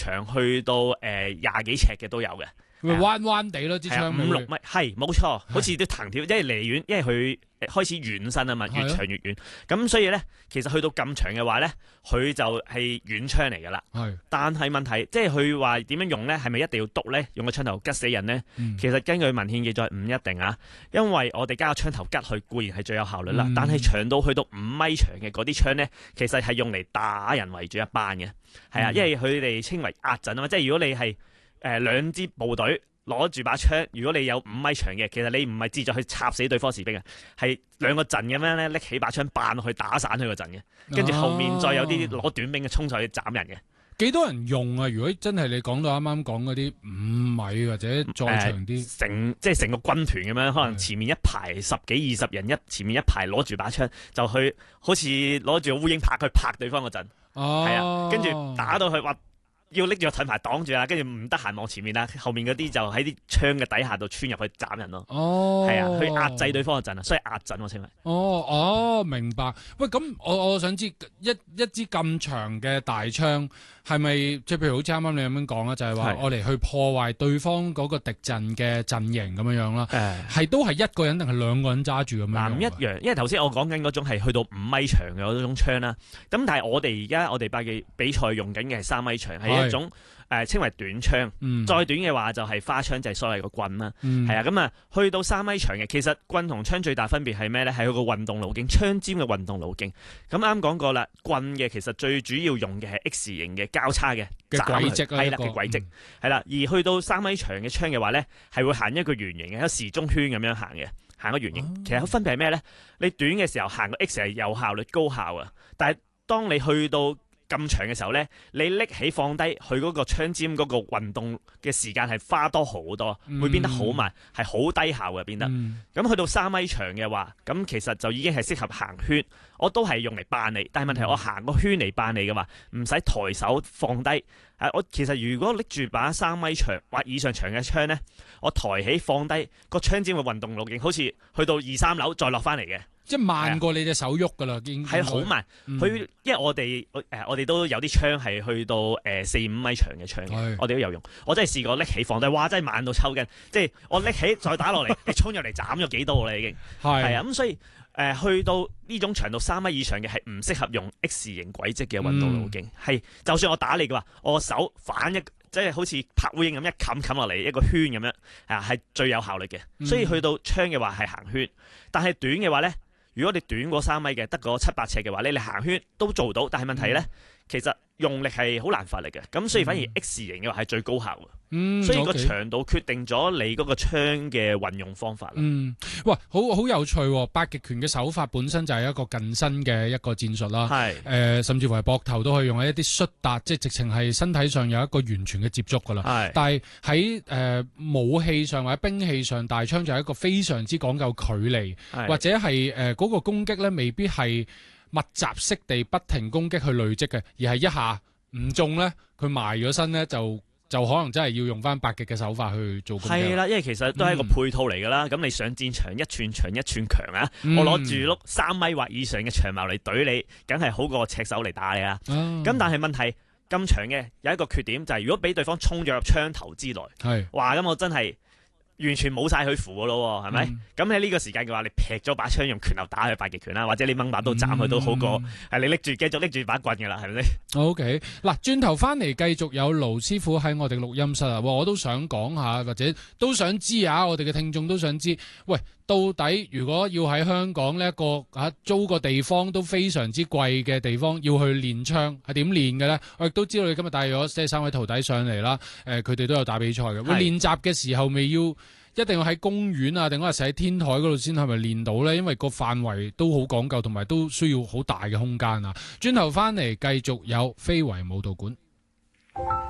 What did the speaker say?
長去到20幾尺嘅都有嘅。 彎彎地咯，支槍 5-6米，係冇錯，好似啲藤條，因為離遠，因為佢開始遠身啊嘛，越長越遠，咁所以咧，其實去到咁長嘅話咧，佢就係遠槍嚟噶啦。但係問題，即係佢話點樣用咧？係咪一定要篤咧？用個槍頭吉死人咧？其實根據文獻記載唔一定啊，因為我哋加個槍頭吉佢固然係最有效率啦，但係長到去到5米長嘅嗰啲槍咧，其實係用嚟打人為主一班嘅，係啊，因為佢哋稱為壓陣啊嘛，即係如果你係兩支部隊攞住把槍，如果你有5米長嘅，其實你唔係志在去插死對方士兵啊，係兩個陣咁樣咧，拎起把槍扮落去打散佢個陣嘅，跟住後面再有啲攞短兵嘅衝上去斬人嘅。 幾多人用啊？如果真係你講到啱啱講嗰啲5米或者再長啲， 即係成個軍團咁樣，可能前面一排10幾20人，前面一排攞住把槍，就去好似攞住個烏蠅拍去拍對方個陣，係啊，跟住打到去話。要拎住個盾牌擋住啦，跟住唔得閒望前面啦，後面嗰啲就喺啲槍嘅底下度穿入去斬人咯。係啊，去壓制對方嘅陣啊，所以壓陣我稱為。 明白。喂，咁我想知一支咁長嘅大槍係咪即係譬如好似啱啱你咁樣講啦，就係話我嚟去破壞對方嗰個敵陣嘅陣營咁樣啦。係都係一個人定係2個人揸住咁樣？嗱，唔一樣，因為頭先我講緊嗰種係去到5米長嘅嗰種槍啦。咁但係我哋而家我哋比賽用緊嘅係3米長，係一種稱為短槍。再短嘅話就係花槍，就係所謂個棍啦。係啊，咁啊去到3米長嘅，其實棍同槍最大分別係咩咧？係佢個運動路徑，槍尖嘅運動路徑。咁啱講過啦，棍嘅其實最主要用嘅係 X 型嘅交叉嘅軌跡啦， 係啦嘅軌跡，係啦。而去到3米長嘅槍嘅話咧，係會行一個圓形嘅，一個時鐘圈咁樣行嘅，行個圓形。其實分別係咩咧？你短嘅時候行個 X 係有效率高效啊，但係當你去到咁長嘅時候咧，你拎起放低佢嗰個槍尖嗰個運動嘅時間係花多好多，會變得好慢，係好低效嘅變得。咁去到3米長嘅話，咁其實就已經係適合行圈，我都係用嚟扮你。但係問題我行個圈嚟扮你嘅話，唔使抬手放低。我其實如果拎住把3米長或以上長嘅槍咧，我抬起放低個槍尖嘅運動路徑，好似去到2-3樓再落翻嚟嘅。 即係慢過你隻手喐噶啦， 係好慢。佢因為我哋都有啲槍係去到4-5米長嘅槍嘅，我哋都有用。我真係試過拎起放低，哇！真係慢到抽筋。即係我拎起再打落嚟，你衝入嚟斬咗幾刀啦已經。係啊，咁所以去到呢種長度3米以上嘅係唔適合用 X 型軌跡嘅運動路徑。係就算我打你嘅話，我手反一。即係好似拍烏蠅咁一冚落嚟一個圈咁樣，係最有效率嘅。所以去到槍嘅話係行圈，但係短嘅話咧，如果你短過3米嘅，得個7-8尺嘅話，你行圈都做到。但係問題咧，其實用力係好難發力嘅，咁所以反而 X 型嘅話係最高效嘅。所以個長度決定咗你嗰個槍嘅運用方法啦。 喂，好有趣喎！八極拳嘅手法本身就係一個近身嘅一個戰術啦。甚至乎係膊頭都可以用喺一啲摔打，即係直情係身體上有一個完全嘅接觸噶啦。但係喺武器上或者兵器上，大槍就係一個非常之講究距離，或者係嗰個攻擊咧，未必係密集式地不停攻擊去累積嘅，而係一下唔中咧，佢埋咗身咧就可能真係要用翻八極嘅手法去做攻擊。係啦，因為其實都係一個配套嚟㗎啦。咁你上戰場一寸長一寸強啊！我攞住碌3米或以上嘅長矛嚟懟你，梗係好過赤手嚟打你啦。咁但係問題咁長嘅有一個缺點就係，如果俾對方衝咗入槍頭之內，哇！咁我真係完全冇晒佢符㗎咯，係咪？咁喺呢個時間嘅話，你劈咗把槍用拳頭打佢八極拳啦，或者你掹把刀斬佢都好過係你繼續拎住把棍㗎啦，係咪先？OK， 嗱，轉頭翻嚟繼續有盧師傅喺我哋錄音室啊！我都想講下，或者都想知啊，我哋嘅聽眾都想知，喂，到底如果要喺香港呢一個租個地方都非常之貴嘅地方，要去練槍係點練嘅咧？我亦都知道你今日帶咗3位徒弟上嚟啦，佢哋都有打比賽嘅。會練習嘅時候未要一定要喺公園啊，定係喺天台嗰度先係咪練到咧？因為個範圍都好講究，同埋都需要好大嘅空間啊！轉頭翻嚟繼續有非遺武道館。